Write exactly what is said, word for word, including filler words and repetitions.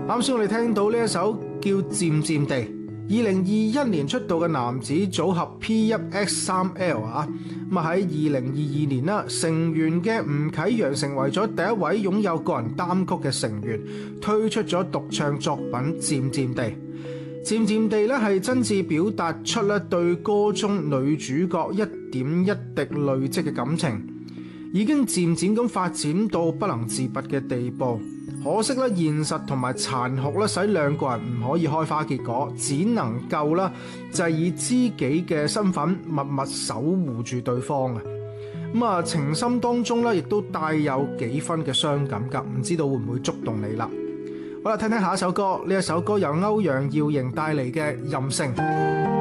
啱先我哋聽到呢一首叫《漸漸地》，二零二一年出道嘅男子組合 P 一 X 三 L 啊，咁啊喺二零二二年啦，成員嘅吳啟陽成為咗第一位擁有個人單曲嘅成員，推出咗獨唱作品《漸漸地》。漸漸地咧係真摯表達出咧對歌中女主角一點一滴累積嘅感情，已經漸漸咁發展到不能自拔嘅地步。可惜咧現實同埋殘酷咧使兩個人唔可以開花結果，只能夠啦就係以知己嘅身份默默守護住對方啊。咁啊情深當中咧亦都帶有幾分嘅傷感㗎，唔知道會唔會觸動你啦？好啦，聽聽下一首歌，呢一首歌由歐陽耀瑩帶嚟嘅《任性》。